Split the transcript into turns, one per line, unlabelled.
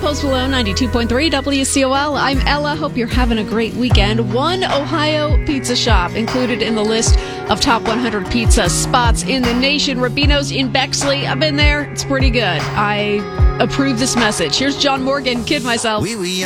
Post Malone, 92.3 WCOL. I'm Ella. Hope you're having a great weekend. One Ohio pizza shop included in the list of top 100 pizza spots in the nation. Rubino's in Bexley. I've been there. It's pretty good. I approve this message. Here's John Morgan, Kid Myself.
Oui, oui.